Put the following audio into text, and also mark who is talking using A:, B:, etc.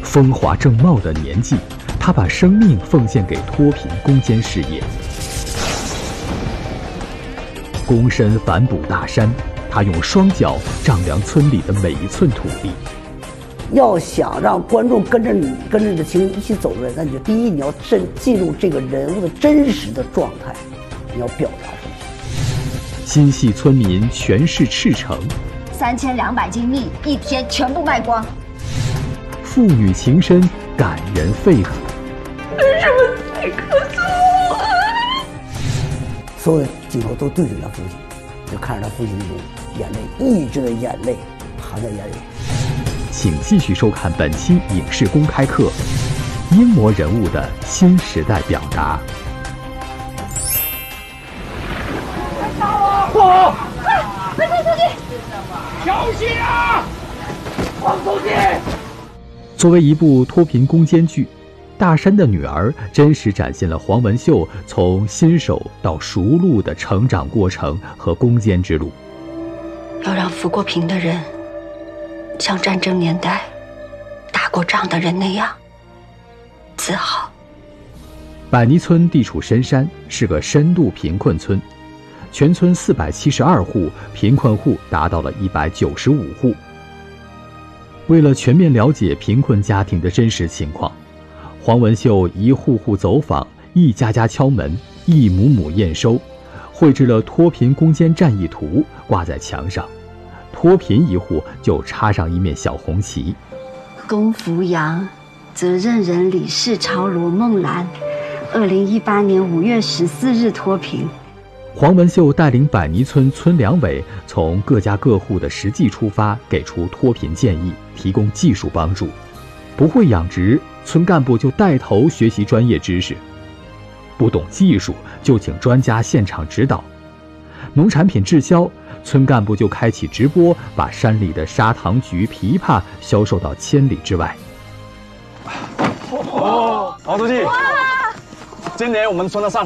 A: 风华正茂的年纪，他把生命奉献给脱贫攻坚事业。躬身反哺大山，他用双脚丈量村里的每一寸土地。
B: 要想让观众跟着你的情绪一起走出来，那你就第一，你要进入这个人物的真实的状态，你要表达出来。
A: 心系村民全市赤诚
C: ，3200斤蜜一天全部卖光。
A: 父女情深感人肺腑。
C: 为什么这个做？
B: 所有的镜头都对准他父亲，就看着他父亲那种眼泪，抑制的眼泪含在眼里。
A: 请继续收看本期影视公开课《英模人物的新时代表达》。
D: 不好！快出去！小心啊！放出去！
A: 作为一部脱贫攻坚剧，《大山的女儿》真实展现了黄文秀从新手到熟路的成长过程和攻坚之路。
E: 要让扶过贫的人像战争年代打过仗的人那样自豪。
A: 百泥村地处深山，是个深度贫困村，全村472户，贫困户达到了195户。为了全面了解贫困家庭的真实情况，黄文秀一户户走访，一家家敲门，一亩亩验收，绘制了脱贫攻坚战役图，挂在墙上。脱贫一户就插上一面小红旗。
E: 龚福阳，责任人李世超、罗梦兰，2018年5月14日脱贫。
A: 黄文秀带领百泥村村两委从各家各户的实际出发，给出脱贫建议，提供技术帮助。不会养殖，村干部就带头学习专业知识；不懂技术，就请专家现场指导。农产品滞销，村干部就开启直播，把山里的砂糖橘、枇杷销售到千里之外。
F: 毛书记，今年我们村的砂糖